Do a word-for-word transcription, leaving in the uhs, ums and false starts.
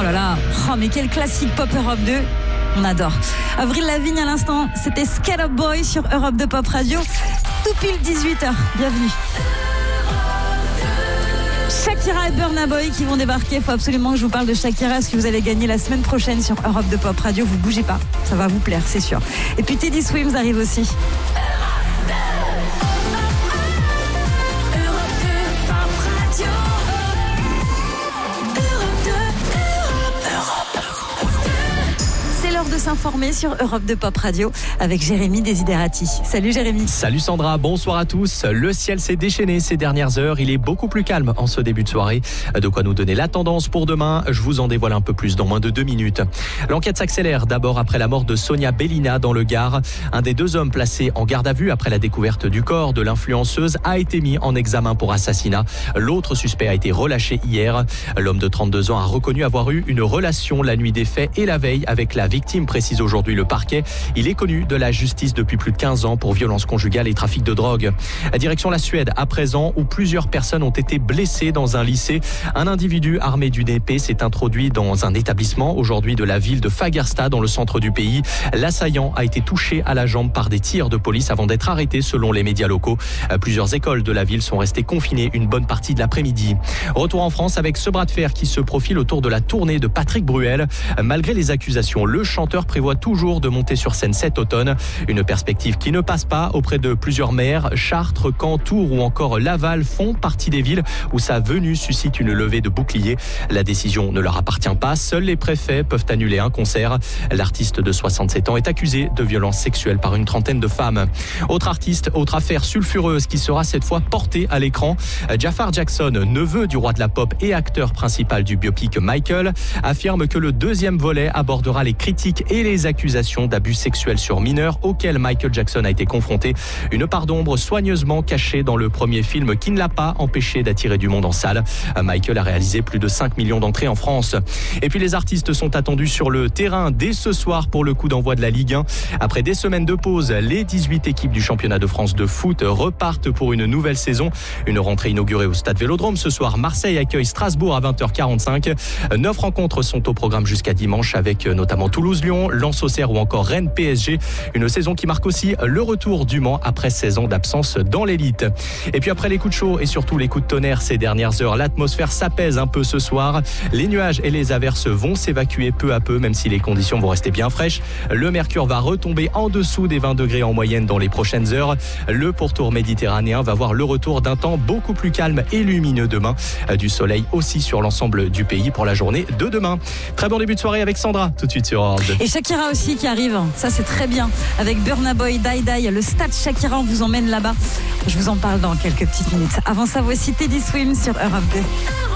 Oh là là, oh, mais quel classique pop Europe deux. On adore. Avril Lavigne à l'instant, c'était Skate Up Boy sur Europe deux Pop Radio. Tout pile dix-huit heures. Bienvenue. Shakira et Burna Boy qui vont débarquer. Il faut absolument que je vous parle de Shakira, ce que vous allez gagner la semaine prochaine sur Europe deux Pop Radio. Vous bougez pas, ça va vous plaire, c'est sûr. Et puis Teddy Swims arrive aussi. De s'informer sur Europe deux Pop Radio avec Jérémy Desiderati. Salut Jérémy. Salut Sandra, bonsoir à tous. Le ciel s'est déchaîné ces dernières heures. Il est beaucoup plus calme en ce début de soirée. De quoi nous donner la tendance pour demain. Je vous en dévoile un peu plus dans moins de deux minutes. L'enquête s'accélère d'abord après la mort de Sonia Bellina dans le Gard. Un des deux hommes placés en garde à vue après la découverte du corps de l'influenceuse a été mis en examen pour assassinat. L'autre suspect a été relâché hier. L'homme de trente-deux ans a reconnu avoir eu une relation la nuit des faits et la veille avec la victime, précise aujourd'hui le parquet. Il est connu de la justice depuis plus de quinze ans pour violence conjugale et trafic de drogue. Direction la Suède à présent, où plusieurs personnes ont été blessées dans un lycée. Un individu armé d'une épée s'est introduit dans un établissement aujourd'hui de la ville de Fagersta dans le centre du pays. L'assaillant a été touché à la jambe par des tirs de police avant d'être arrêté selon les médias locaux. Plusieurs écoles de la ville sont restées confinées une bonne partie de l'après-midi. Retour en France avec ce bras de fer qui se profile autour de la tournée de Patrick Bruel. Malgré les accusations, le chanteur prévoit toujours de monter sur scène cet automne. Une perspective qui ne passe pas auprès de plusieurs maires. Chartres, Caen, Tours ou encore Laval font partie des villes où sa venue suscite une levée de boucliers. La décision ne leur appartient pas. Seuls les préfets peuvent annuler un concert. L'artiste de soixante-sept ans est accusé de violences sexuelles par une trentaine de femmes. Autre artiste, autre affaire sulfureuse qui sera cette fois portée à l'écran. Jafar Jackson, neveu du roi de la pop et acteur principal du biopic Michael, affirme que le deuxième volet abordera les critiques et les accusations d'abus sexuels sur mineurs auxquels Michael Jackson a été confronté. Une part d'ombre soigneusement cachée dans le premier film qui ne l'a pas empêché d'attirer du monde en salle. Michael a réalisé plus de cinq millions d'entrées en France. Et puis les artistes sont attendus sur le terrain dès ce soir pour le coup d'envoi de la Ligue un. Après des semaines de pause, les dix-huit équipes du championnat de France de foot repartent pour une nouvelle saison. Une rentrée inaugurée au Stade Vélodrome. Ce soir, Marseille accueille Strasbourg à vingt heures quarante-cinq. Neuf rencontres sont au programme jusqu'à dimanche avec notamment Toulouse-Lyon, Lens-Auxerre ou encore Rennes-P S G. Une saison qui marque aussi le retour du Mans après seize ans d'absence dans l'élite. Et puis après les coups de chaud et surtout les coups de tonnerre ces dernières heures, l'atmosphère s'apaise un peu ce soir. Les nuages et les averses vont s'évacuer peu à peu, même si les conditions vont rester bien fraîches. Le mercure va retomber en dessous des vingt degrés en moyenne dans les prochaines heures. Le pourtour méditerranéen va voir le retour d'un temps beaucoup plus calme et lumineux demain. Du soleil aussi sur l'ensemble du pays pour la journée de demain. Très bon début de soirée avec Sandra, tout de suite sur Europe deux. Et Shakira aussi qui arrive, ça c'est très bien. Avec Burna Boy, Die Die, le stade Shakira, on vous emmène là-bas. Je vous en parle dans quelques petites minutes. Avant ça, voici Teddy Swims sur Europe deux.